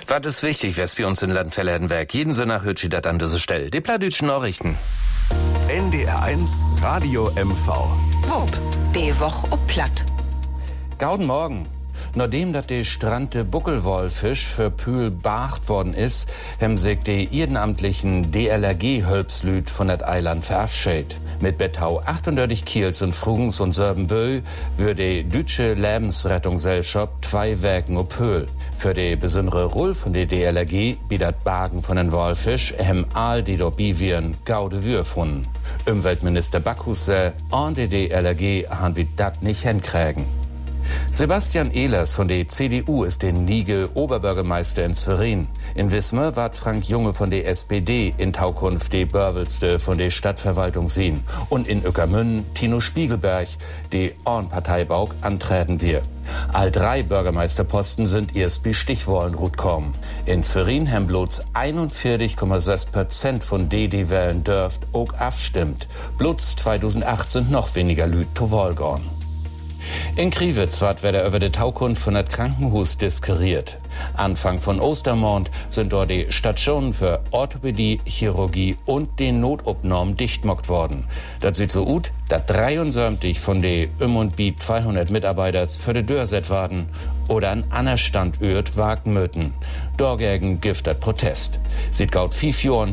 Was ist wichtig, wes bei uns in Landverlädenwerk? Jeden Sonntag hört sie das an dieser Stelle. Die plattdütschen Nachrichten. NDR1 Radio MV. Wupp, die Woche ob Platt. Gauden Morgen. Nachdem dat de strandte Buckelwolfisch für Pühl beacht worden ist, haben sich die ehrenamtlichen DLRG-Hölpslüd von dat Eiland verabschiedet. Mit Bettau 38 Kiels und Frugens und Sörbenbö würde die deutsche Lebensrettungsgesellschaft 2 Werken op Pühl. Für die besondere Rolle von der DLRG bietet Bagen von den Wolfisch all die dabei wären gaude Wür gefunden. Umweltminister Backhus an die DLRG haben wir dat nicht hinkriegen. Sebastian Ehlers von der CDU ist der nie Oberbürgermeister in Zwerrin. In Wismar ward Frank Junge von der SPD in Taukunft die Börwelste von der Stadtverwaltung sehen. Und in Ueckermünde Tino Spiegelberg, die Parteibauk antreten wir. All 3 Bürgermeisterposten sind erst bei Stichwahlen gut kommen. In Zwerrin haben bloß 41,6% von die wählen dürft auch abstimmt. Bloß 2008 sind noch weniger Lüd to Wahl gegangen. In Kriwitz wird über die Taukunft von das Krankenhaus diskutiert. Anfang von Ostermond sind dort die Stationen für Orthopädie, Chirurgie und den Notopnahmen dichtmockt worden. Das sieht so ut, dass 73 von den und 200 Mitarbeitern für die Dörset warten oder an anderen Standort wagen möten. Dagegen gibt das Protest. Sieht gaut 5 Jahren